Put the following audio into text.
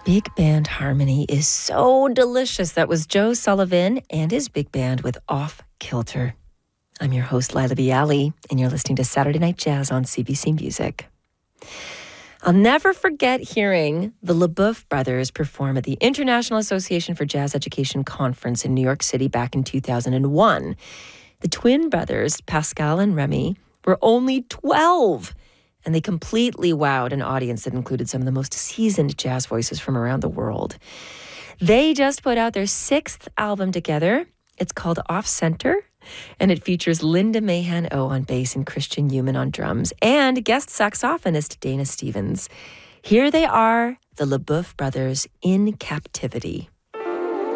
Big band harmony is so delicious. That was Joe Sullivan and his big band with Off Kilter. I'm your host, Lila Bialy, and you're listening to Saturday Night Jazz on CBC Music. I'll never forget hearing the LeBoeuf brothers perform at the International Association for Jazz Education Conference in New York City back in 2001. The twin brothers, Pascal and Remy, were only 12, and they completely wowed an audience that included some of the most seasoned jazz voices from around the world. They just put out their 6th album together. It's called Off Center, and it features Linda Mahan-O on bass and Christian Newman on drums, and guest saxophonist Dana Stevens. Here they are, the LeBoeuf brothers in captivity.